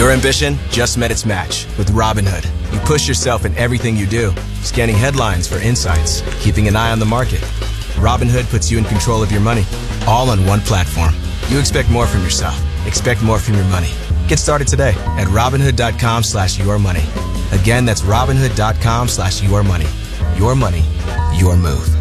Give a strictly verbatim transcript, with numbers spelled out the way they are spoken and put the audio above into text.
Your ambition just met its match with Robinhood. You push yourself in everything you do, scanning headlines for insights, keeping an eye on the market. Robinhood puts you in control of your money, all on one platform. You expect more from yourself. Expect more from your money. Get started today at Robinhood.com slash your money. Again, that's Robinhood.com slash your money. Your money, your move.